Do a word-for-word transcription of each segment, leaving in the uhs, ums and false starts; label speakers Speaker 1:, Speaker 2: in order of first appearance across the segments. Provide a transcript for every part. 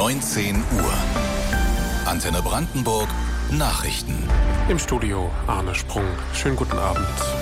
Speaker 1: neunzehn Uhr. Antenne Brandenburg Nachrichten.
Speaker 2: Im Studio Arne Sprung. Schönen guten Abend.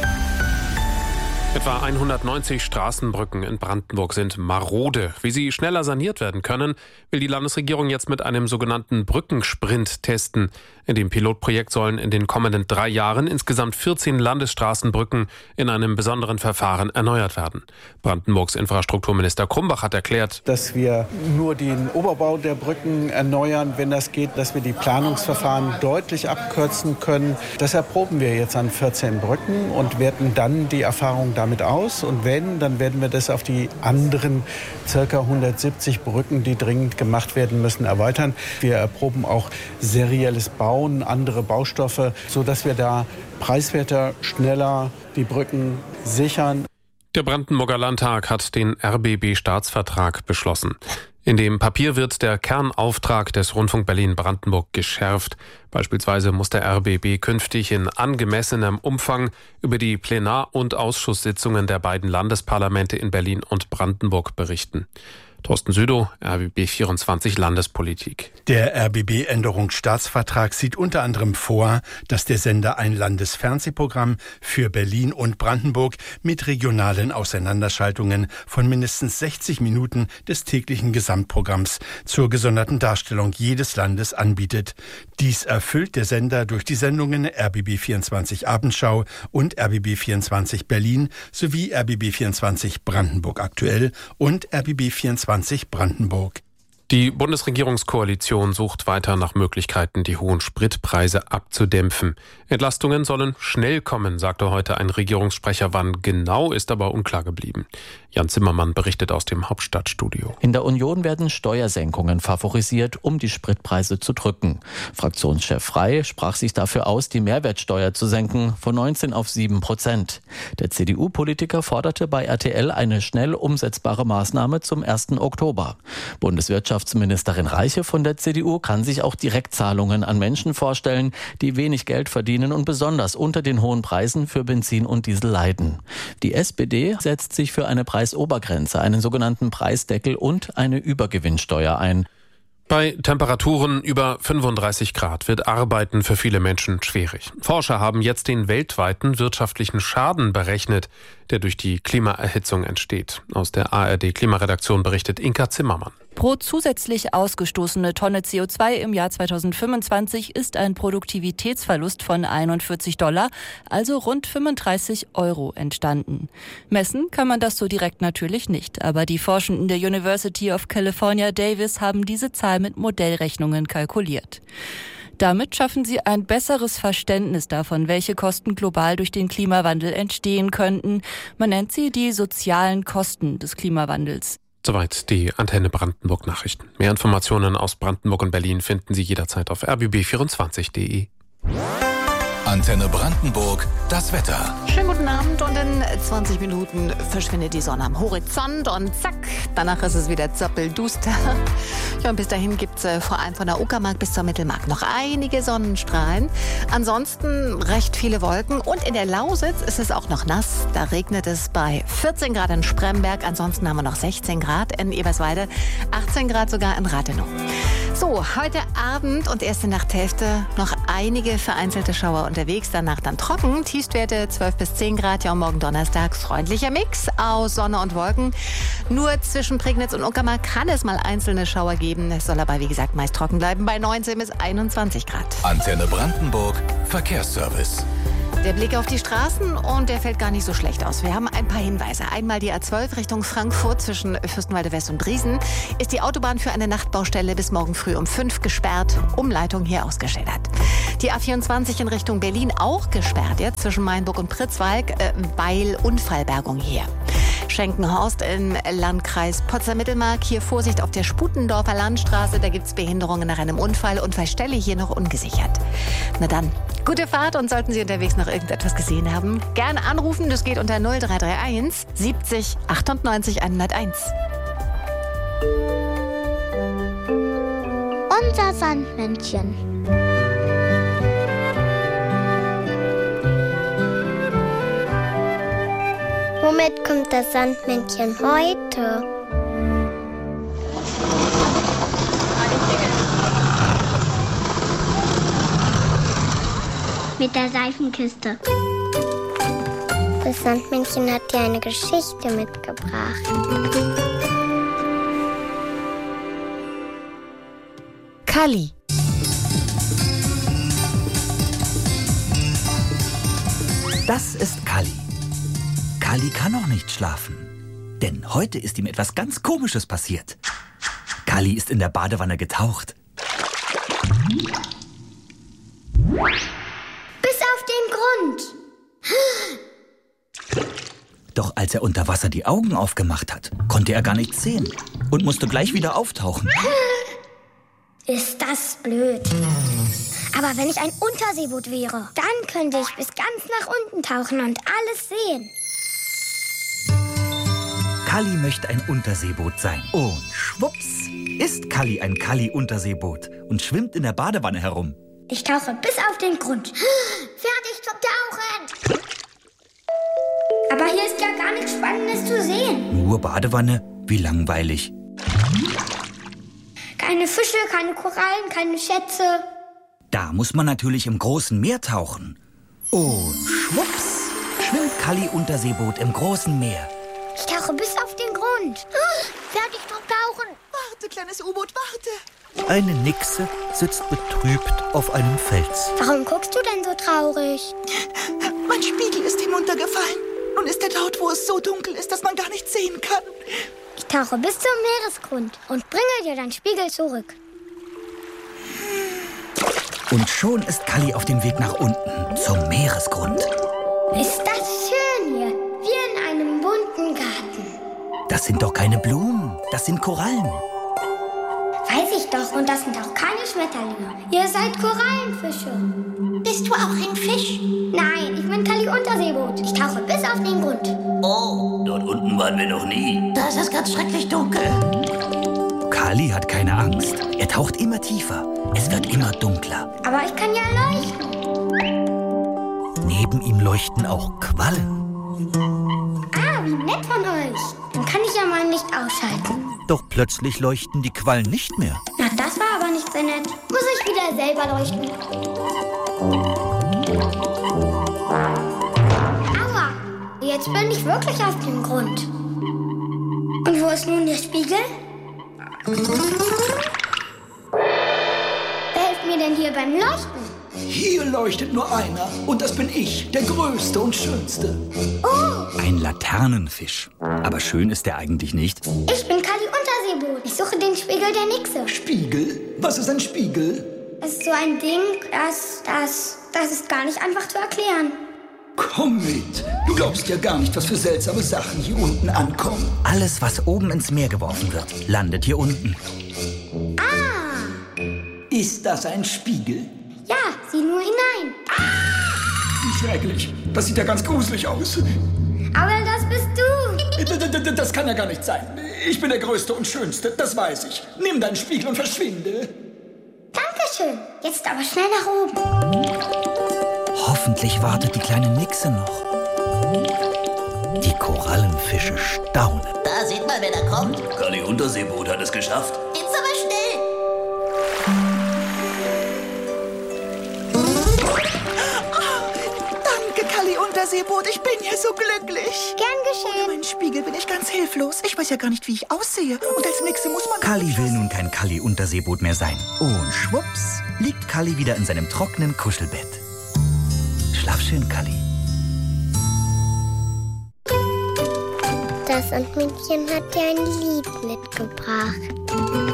Speaker 2: Etwa hundertneunzig Straßenbrücken in Brandenburg sind marode. Wie sie schneller saniert werden können, will die Landesregierung jetzt mit einem sogenannten Brückensprint testen. In dem Pilotprojekt sollen in den kommenden drei Jahren insgesamt vierzehn Landesstraßenbrücken in einem besonderen Verfahren erneuert werden. Brandenburgs Infrastrukturminister Krumbach hat erklärt,
Speaker 3: dass wir nur den Oberbau der Brücken erneuern, wenn das geht, dass wir die Planungsverfahren deutlich abkürzen können. Das erproben wir jetzt an vierzehn Brücken und werten dann die Erfahrung damit aus. Und wenn, dann werden wir das auf die anderen ca. hundertsiebzig Brücken, die dringend gemacht werden müssen, erweitern. Wir erproben auch serielles Bauen, andere Baustoffe, sodass wir da preiswerter, schneller die Brücken sichern.
Speaker 2: Der Brandenburger Landtag hat den R B B-Staatsvertrag beschlossen. In dem Papier wird der Kernauftrag des Rundfunk Berlin-Brandenburg geschärft. Beispielsweise muss der R B B künftig in angemessenem Umfang über die Plenar- und Ausschusssitzungen der beiden Landesparlamente in Berlin und Brandenburg berichten. Thorsten Südow, R B B vierundzwanzig Landespolitik.
Speaker 4: Der R B B-Änderungsstaatsvertrag sieht unter anderem vor, dass der Sender ein Landesfernsehprogramm für Berlin und Brandenburg mit regionalen Auseinanderschaltungen von mindestens sechzig Minuten des täglichen Gesamtprogramms zur gesonderten Darstellung jedes Landes anbietet. Dies erfüllt der Sender durch die Sendungen R B B vierundzwanzig Abendschau und R B B vierundzwanzig Berlin sowie R B B vierundzwanzig Brandenburg aktuell und R B B vierundzwanzig Brandenburg.
Speaker 2: Die Bundesregierungskoalition sucht weiter nach Möglichkeiten, die hohen Spritpreise abzudämpfen. Entlastungen sollen schnell kommen, sagte heute ein Regierungssprecher. Wann genau, ist aber unklar geblieben. Jan Zimmermann berichtet aus dem Hauptstadtstudio.
Speaker 5: In der Union werden Steuersenkungen favorisiert, um die Spritpreise zu drücken. Fraktionschef Frey sprach sich dafür aus, die Mehrwertsteuer zu senken von neunzehn auf sieben Prozent. Der C D U-Politiker forderte bei R T L eine schnell umsetzbare Maßnahme zum ersten Oktober. Bundeswirtschaftsministerin Reiche von der C D U kann sich auch Direktzahlungen an Menschen vorstellen, die wenig Geld verdienen und besonders unter den hohen Preisen für Benzin und Diesel leiden. Die S P D setzt sich für eine Preisobergrenze, einen sogenannten Preisdeckel und eine Übergewinnsteuer ein.
Speaker 2: Bei Temperaturen über fünfunddreißig Grad wird Arbeiten für viele Menschen schwierig. Forscher haben jetzt den weltweiten wirtschaftlichen Schaden berechnet, der durch die Klimaerhitzung entsteht. Aus der A R D-Klimaredaktion berichtet Inka Zimmermann.
Speaker 6: Pro zusätzlich ausgestoßene Tonne C O zwei im Jahr zweitausendfünfundzwanzig ist ein Produktivitätsverlust von einundvierzig Dollar, also rund fünfunddreißig Euro entstanden. Messen kann man das so direkt natürlich nicht, aber die Forschenden der University of California, Davis haben diese Zahl mit Modellrechnungen kalkuliert. Damit schaffen sie ein besseres Verständnis davon, welche Kosten global durch den Klimawandel entstehen könnten. Man nennt sie die sozialen Kosten des Klimawandels.
Speaker 2: Soweit die Antenne Brandenburg Nachrichten. Mehr Informationen aus Brandenburg und Berlin finden Sie jederzeit auf r b b vierundzwanzig punkt d e.
Speaker 1: Antenne Brandenburg, das Wetter.
Speaker 7: Schönen guten Abend und in zwanzig Minuten verschwindet die Sonne am Horizont und zack, danach ist es wieder zappelduster. Ja, und bis dahin gibt es vor allem von der Uckermark bis zur Mittelmark noch einige Sonnenstrahlen. Ansonsten recht viele Wolken und in der Lausitz ist es auch noch nass. Da regnet es bei vierzehn Grad in Spremberg, ansonsten haben wir noch sechzehn Grad in Eberswalde, achtzehn Grad sogar in Rathenow. So, heute Abend und erste Nachthälfte noch einige vereinzelte Schauer unterwegs, danach dann trocken, Tiefstwerte zwölf bis zehn Grad, ja und morgen Donnerstag freundlicher Mix aus Sonne und Wolken. Nur zwischen Prignitz und Uckermark kann es mal einzelne Schauer geben, es soll aber wie gesagt meist trocken bleiben bei neunzehn bis einundzwanzig Grad.
Speaker 1: Antenne Brandenburg, Verkehrsservice.
Speaker 7: Der Blick auf die Straßen und der fällt gar nicht so schlecht aus. Wir haben ein paar Hinweise. Einmal die A zwölf Richtung Frankfurt zwischen Fürstenwalde West und Driesen ist die Autobahn für eine Nachtbaustelle bis morgen früh um fünf gesperrt. Umleitung hier ausgeschildert. Die A vierundzwanzig in Richtung Berlin auch gesperrt jetzt zwischen Mainburg und Pritzwalk, äh, weil Unfallbergung hier. Schenkenhorst im Landkreis Potsdam-Mittelmark. Hier Vorsicht auf der Sputendorfer Landstraße. Da gibt es Behinderungen nach einem Unfall. Unfallstelle hier noch ungesichert. Na dann, gute Fahrt und sollten Sie unterwegs noch irgendetwas gesehen haben, gerne anrufen. Das geht unter null drei drei eins siebzig achtundneunzig hunderteins.
Speaker 8: Unser Sandmännchen. Womit kommt das Sandmännchen heute? Mit der Seifenkiste. Das Sandmännchen hat dir eine Geschichte mitgebracht.
Speaker 9: Kalli.
Speaker 10: Das ist Kalli. Kalli kann noch nicht schlafen. Denn heute ist ihm etwas ganz Komisches passiert. Kalli ist in der Badewanne getaucht.
Speaker 8: Bis auf den Grund.
Speaker 10: Doch als er unter Wasser die Augen aufgemacht hat, konnte er gar nichts sehen und musste gleich wieder auftauchen.
Speaker 8: Ist das blöd. Aber wenn ich ein Unterseeboot wäre, dann könnte ich bis ganz nach unten tauchen und alles sehen.
Speaker 10: Kalli möchte ein Unterseeboot sein. Und schwupps ist Kalli ein Kalli-Unterseeboot und schwimmt in der Badewanne herum.
Speaker 8: Ich tauche bis auf den Grund. Fertig zum Tauchen. Aber hier ist ja gar nichts Spannendes zu sehen.
Speaker 10: Nur Badewanne? Wie langweilig.
Speaker 8: Keine Fische, keine Korallen, keine Schätze.
Speaker 10: Da muss man natürlich im großen Meer tauchen. Und schwupps schwimmt Kalli Unterseeboot im großen Meer.
Speaker 8: Ich tauche bis auf den Grund. Fertig zum Tauchen.
Speaker 11: Warte, kleines U-Boot, warte.
Speaker 10: Eine Nixe sitzt betrübt auf einem Fels.
Speaker 8: Warum guckst du denn so traurig?
Speaker 11: Mein Spiegel ist hinuntergefallen. Nun ist er dort, wo es so dunkel ist, dass man gar nichts sehen kann.
Speaker 8: Ich tauche bis zum Meeresgrund und bringe dir deinen Spiegel zurück.
Speaker 10: Und schon ist Kalli auf dem Weg nach unten, zum Meeresgrund.
Speaker 8: Ist das schön hier, wie in einem bunten Garten.
Speaker 10: Das sind doch keine Blumen, das sind Korallen.
Speaker 8: Weiß ich doch, und das sind auch keine Schmetterlinge. Ihr seid Korallenfische.
Speaker 11: Bist du auch ein Fisch?
Speaker 8: Nein, ich bin Kalli Unterseeboot. Ich tauche bis auf den Grund.
Speaker 10: Oh, dort unten waren wir noch nie.
Speaker 11: Da ist es ganz schrecklich dunkel.
Speaker 10: Kalli hat keine Angst. Er taucht immer tiefer. Es wird immer dunkler.
Speaker 8: Aber ich kann ja leuchten.
Speaker 10: Neben ihm leuchten auch Quallen.
Speaker 8: Ah, wie nett von euch. Dann kann ich ja mein Licht ausschalten.
Speaker 10: Doch plötzlich leuchten die Quallen nicht mehr.
Speaker 8: Na, das war aber nicht so nett. Muss ich wieder selber leuchten. Aua, jetzt bin ich wirklich auf dem Grund. Und wo ist nun der Spiegel? Wer hilft mir denn hier beim Leuchten?
Speaker 11: Hier leuchtet nur einer. Und das bin ich, der Größte und Schönste.
Speaker 8: Oh,
Speaker 10: Ein Laternenfisch. Aber schön ist er eigentlich nicht.
Speaker 8: ich bin Kalli Unterseeboot. Ich suche den Spiegel der Nixe.
Speaker 11: Spiegel? Was ist ein Spiegel?
Speaker 8: Das ist so ein Ding, das, das, das ist gar nicht einfach zu erklären.
Speaker 11: Komm mit. Du glaubst ja gar nicht, was für seltsame Sachen hier unten ankommen.
Speaker 10: Alles, was oben ins Meer geworfen wird, landet hier unten.
Speaker 8: Ah,
Speaker 11: Ist das ein Spiegel?
Speaker 8: ja, sieh nur hinein.
Speaker 11: Wie schrecklich. Das sieht ja ganz gruselig aus.
Speaker 8: Aber das bist du.
Speaker 11: D- d- d- Das kann ja gar nicht sein. Ich bin der Größte und Schönste, das weiß ich. Nimm deinen Spiegel und verschwinde.
Speaker 8: Dankeschön. Jetzt aber schnell nach oben.
Speaker 10: Hoffentlich wartet die kleine Nixe noch. Die Korallenfische staunen.
Speaker 11: Da sieht man, wer da kommt.
Speaker 10: Kalli Unterseeboot hat es geschafft.
Speaker 11: Jetzt aber schnell. Danke, Kalli Unterseeboot. Ich bin ja so glücklich.
Speaker 8: Gern
Speaker 11: Ohne
Speaker 8: geschehen.
Speaker 11: meinen Spiegel bin ich ganz hilflos. Ich weiß ja gar nicht, wie ich aussehe. Und als Nixe muss man...
Speaker 10: Kalli will nun kein Kalli Unterseeboot mehr sein. Und schwupps liegt Kalli wieder in seinem trockenen Kuschelbett. Schlaf schön, Kalli.
Speaker 8: Das Sandmännchen hat dir ein Lied mitgebracht.